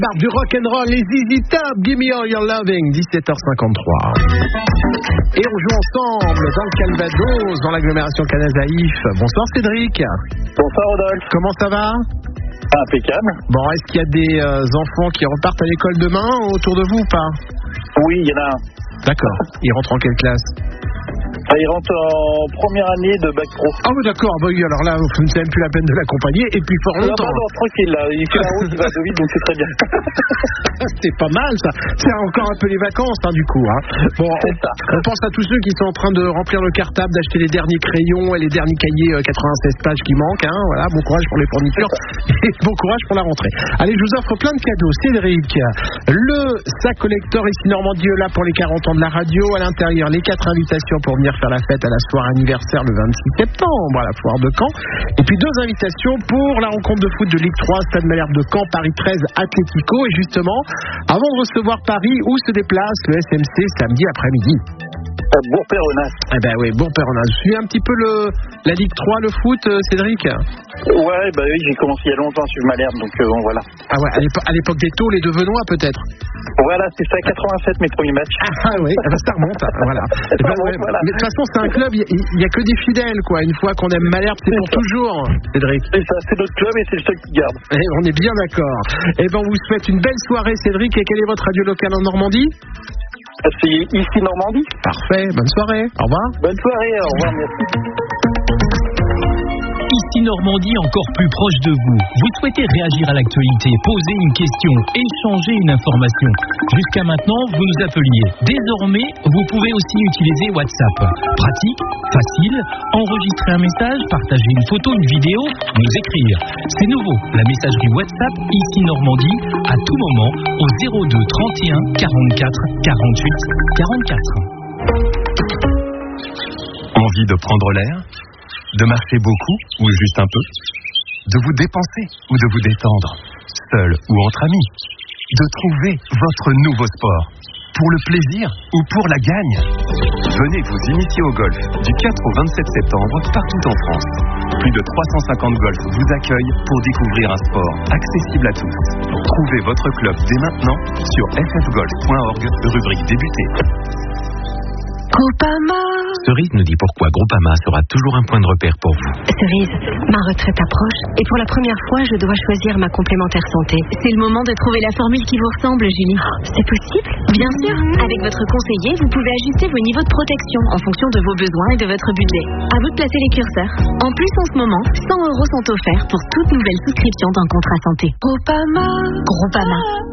Barbe du rock'n'roll, les ZZ Top, Give Me All Your Loving, 17h53. Et on joue ensemble dans le Calvados, dans l'agglomération Cannes-Zaïf. Bonsoir Cédric. Bonsoir Rodolphe. Comment ça va? Impeccable. Bon, est-ce qu'il y a des enfants qui repartent à l'école demain autour de vous ou pas? Oui, il y en a un. D'accord. Ils rentrent en quelle classe? Il rentre en première année de bac pro. Ah oui, d'accord. Bah oui, alors là, vous ne savez même plus la peine de l'accompagner. Et puis fort longtemps. Non, tranquille, là. Il fait la route, il va de vite, donc c'est très bien. C'est pas mal, ça. C'est encore un peu les vacances, du coup. Bon, on pense à tous ceux qui sont en train de remplir le cartable, d'acheter les derniers crayons et les derniers cahiers 96 pages qui manquent. Voilà, bon courage pour les fournitures et bon courage pour la rentrée. Allez, je vous offre plein de cadeaux. Cédric, le sac collector ici Normandie là pour les 40 ans de la radio. À l'intérieur, les 4 invitations pour venir faire la fête à la soirée anniversaire le 26 septembre à la foire de Caen. Et puis 2 invitations pour la rencontre de foot de Ligue 3, Stade Malherbe de Caen, Paris 13, Atlético. Et justement, avant de recevoir Paris, où se déplace le SMC samedi après-midi? Bourg-Péronnas. Eh ben oui, Bourg-Péronnas. Je suis un petit peu la Ligue 3, le foot, Cédric? Ouais, bah oui, j'ai commencé il y a longtemps à suivre Malherbe, donc bon, voilà. Ah ouais, à l'époque des Taules et de Venois, peut-être? Voilà, c'est ça, 87 mes premiers matchs. Ah oui, ça remonte, voilà. Voilà. Mais de toute façon, c'est un club, il n'y a que des fidèles, quoi. Une fois qu'on aime Malherbe, c'est pour toujours, Cédric. C'est ça, c'est notre club et c'est le seul qui garde. Et on est bien d'accord. Eh ben, on vous souhaite une belle soirée, Cédric. Et quelle est votre radio locale en Normandie? C'est ici Normandie. Parfait, bonne soirée, au revoir. Bonne soirée, au revoir, merci. Ici Normandie, encore plus proche de vous. Vous souhaitez réagir à l'actualité, poser une question, échanger une information. Jusqu'à maintenant, vous nous appeliez. Désormais, vous pouvez aussi utiliser WhatsApp. Pratique, facile, enregistrer un message, partager une photo, une vidéo, nous écrire. C'est nouveau, la messagerie WhatsApp ici Normandie, à tout moment, au 02 31 44 48 44. Envie de prendre l'air? De marcher beaucoup ou juste un peu? De vous dépenser ou de vous détendre? Seul ou entre amis? De trouver votre nouveau sport? Pour le plaisir ou pour la gagne? Venez vous initier au golf du 4 au 27 septembre partout en France. Plus de 350 golfs vous accueillent pour découvrir un sport accessible à tous. Trouvez votre club dès maintenant sur ffgolf.org, rubrique débuter. Groupama. Cerise nous dit pourquoi Groupama sera toujours un point de repère pour vous. Cerise, ma retraite approche et pour la première fois, je dois choisir ma complémentaire santé. C'est le moment de trouver la formule qui vous ressemble, Julie. C'est possible? Bien sûr. Avec votre conseiller, vous pouvez ajuster vos niveaux de protection en fonction de vos besoins et de votre budget. À vous de placer les curseurs. En plus, en ce moment, 100 € sont offerts pour toute nouvelle souscription d'un contrat santé. Groupama.